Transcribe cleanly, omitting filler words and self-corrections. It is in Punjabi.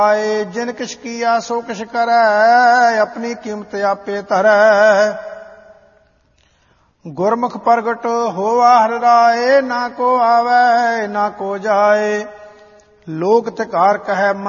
ਆਏ ਜਿਨ ਕਿਛ ਕੀਆ ਸੋ ਕਿਛ ਕਰੈ, ਆਪਣੀ ਕੀਮਤ ਆਪੇ ਧਰੈ। ਗੁਰਮੁਖ ਪ੍ਰਗਟ ਹੋਵਾ ਹਰਿ ਰਾਏ, ਨਾ ਕੋ ਆਵੈ ਨਾ ਕੋ ਜਾਏ। ਲੋਕ ਤਿਕਾਰ ਕਹੈ